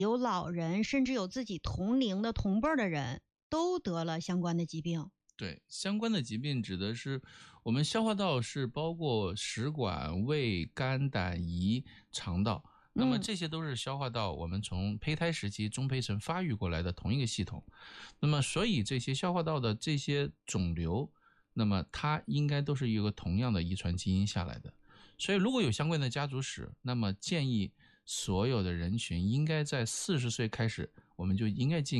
有老人，甚至有自己同龄的同辈的人都得了相关的疾病。 对，相关的疾病指的是我们消化道是包括食管、胃、肝、胆、胰、肠道，那么这些都是消化道我们从胚胎时期中胚层发育过来的同一个系统。那么所以这些消化道的这些肿瘤，那么它应该都是一个同样的遗传基因下来的。所以如果有相关的家族史，那么建议所有的人群应该在40岁开始，我们就应该进